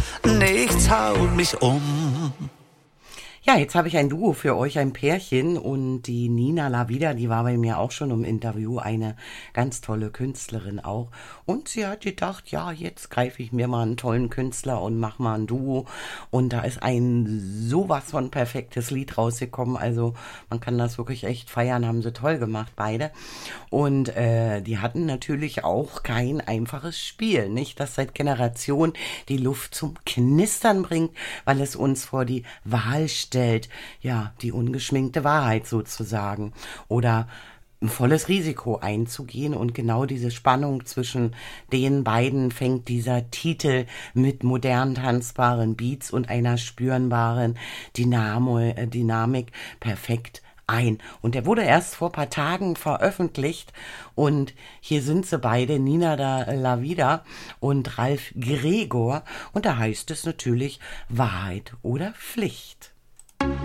nichts haut mich um. Ja, jetzt habe ich ein Duo für euch, ein Pärchen, und die Nina Lavida, die war bei mir auch schon im Interview, eine ganz tolle Künstlerin auch. Und sie hat gedacht, ja, jetzt greife ich mir mal einen tollen Künstler und mach mal ein Duo. Und da ist ein sowas von perfektes Lied rausgekommen. Also man kann das wirklich echt feiern, haben sie toll gemacht, beide. Und die hatten natürlich auch kein einfaches Spiel, nicht? Das seit Generationen die Luft zum Knistern bringt, weil es uns vor die Wahl stellt, ja, die ungeschminkte Wahrheit sozusagen oder ein volles Risiko einzugehen, und genau diese Spannung zwischen den beiden fängt dieser Titel mit modern tanzbaren Beats und einer spürbaren Dynamik perfekt ein. Und der wurde erst vor ein paar Tagen veröffentlicht, und hier sind sie beide, Nina Lavida und Ralf Gregor, und da heißt es natürlich Wahrheit oder Pflicht.